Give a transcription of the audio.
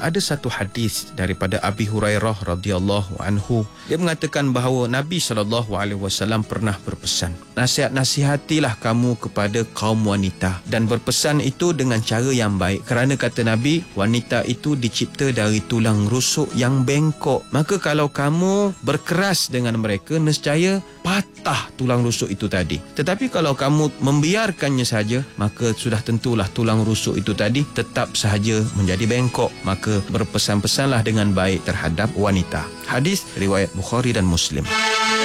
ada satu hadis daripada Abi Hurairah radhiyallahu anhu. Dia mengatakan bahawa Nabi SAW pernah berpesan, nasihat-nasihatilah kamu kepada kaum wanita, dan berpesan itu dengan cara yang baik, kerana kata Nabi, wanita itu dicipta dari tulang rusuk yang bengkok. Maka kalau kamu berkeras dengan mereka, nescaya patah tulang rusuk itu tadi. Tetapi kalau kamu membiarkannya saja, maka sudah tentulah tulang rusuk itu tadi tetap sahaja menjadi bengkok. Maka berpesan-pesanlah dengan baik terhadap wanita. Hadis riwayat Bukhari dan Muslim.